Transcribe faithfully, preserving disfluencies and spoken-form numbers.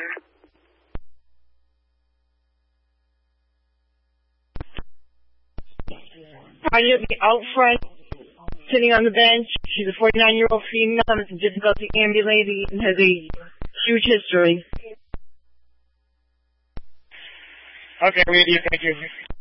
Tanya will be out front, sitting on the bench. She's a forty-nine-year-old female with difficulty ambulating and has a huge history. Okay, radio, thank you.